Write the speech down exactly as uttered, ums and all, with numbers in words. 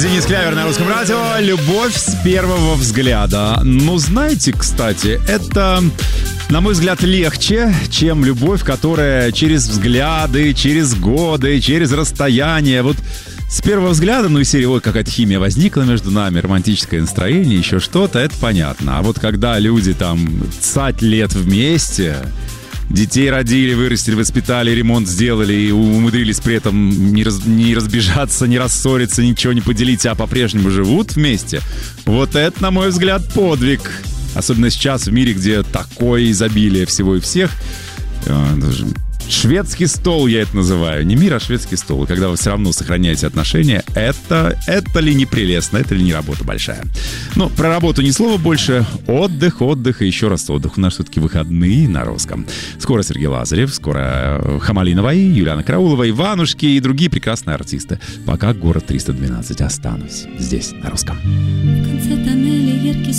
Денис Клявер на Русском радио. Любовь с первого взгляда. Ну, знаете, кстати, это, на мой взгляд, легче, чем любовь, которая через взгляды, через годы, через расстояние. Вот с первого взгляда, ну и серии, вот какая-то химия возникла между нами, романтическое настроение, еще что-то, это понятно. А вот когда люди там цать лет вместе, детей родили, вырастили, воспитали, ремонт сделали и умудрились при этом не, раз, не разбежаться, не рассориться, ничего не поделить, а по-прежнему живут вместе. Вот это, на мой взгляд, подвиг. Особенно сейчас в мире, где такое изобилие всего и всех. Шведский стол я это называю. Не мир, а шведский стол. Когда вы все равно сохраняете отношения, это, это ли не прелестно, это ли не работа большая. Но про работу ни слова больше. Отдых, отдых и еще раз отдых. У нас все-таки выходные на Русском. Скоро Сергей Лазарев, скоро Хамалинова, Юлиана Караулова, Иванушки и другие прекрасные артисты. Пока город триста двенадцать. Останусь здесь, на Русском. В конце тоннеля яркий